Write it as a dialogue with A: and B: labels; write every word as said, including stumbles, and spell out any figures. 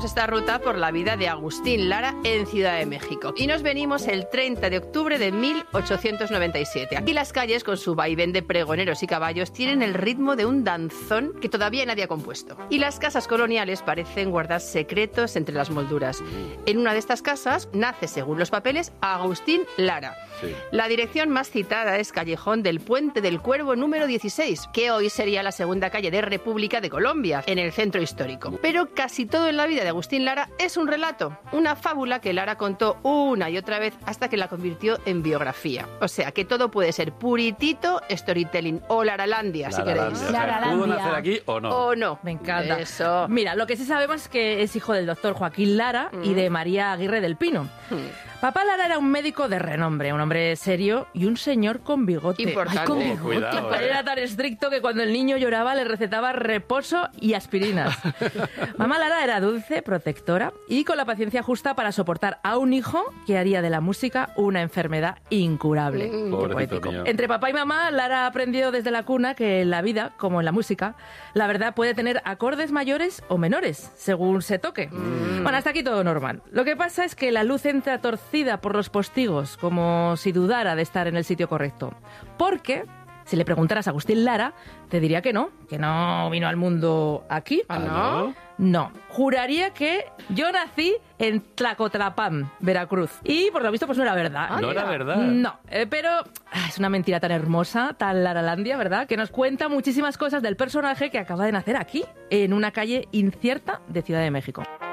A: esta ruta por la vida de Agustín Lara en Ciudad de México. Y nos venimos el treinta de octubre de mil ochocientos noventa y siete. Aquí las calles, con su vaivén de pregoneros y caballos, tienen el ritmo de un danzón que todavía nadie ha compuesto. Y las casas coloniales parecen guardar secretos entre las molduras. En una de estas casas nace, según los papeles, Agustín Lara. Sí. La dirección más citada es Callejón del Puente del Cuervo número dieciséis, que hoy sería la segunda calle de República de Colombia, en el centro histórico. Pero casi todo en la vida de Agustín Lara es un relato, una fábula que Lara contó una y otra vez hasta que la convirtió en biografía. O sea, que todo puede ser puritito storytelling o Laralandia, si queréis.
B: O sea, ¿pudo nacer aquí o no?
A: O no.
C: Me encanta.
A: Eso.
C: Mira, lo que sí sabemos es que es hijo del doctor Joaquín Lara mm. y de María Aguirre del Pino. Mm. Papá Lara era un médico de renombre, un hombre serio y un señor con bigote.
A: Importante.
C: Ay, con bigote.
B: Cuidado, eh.
C: Era tan estricto que cuando el niño lloraba le recetaba reposo y aspirinas. Mamá Lara era dulce, protectora y con la paciencia justa para soportar a un hijo que haría de la música una enfermedad incurable.
B: Mm. Pobrecito mío.
C: Entre papá y mamá, Lara aprendió desde la cuna que en la vida, como en la música, la verdad puede tener acordes mayores o menores, según se toque. Mm. Bueno, hasta aquí todo normal. Lo que pasa es que la luz entra torcida por los postigos, como si dudara de estar en el sitio correcto. Porque, si le preguntaras a Agustín Lara, te diría que no, que no vino al mundo aquí.
A: ¿Ah, no?
C: No, juraría que yo nací en Tlacotlapán, Veracruz. Y por lo visto pues no era verdad.
B: ¿No era verdad?
C: No, eh, pero ah, es una mentira tan hermosa, tan Laralandia, ¿verdad? Que nos cuenta muchísimas cosas del personaje que acaba de nacer aquí, en una calle incierta de Ciudad de México.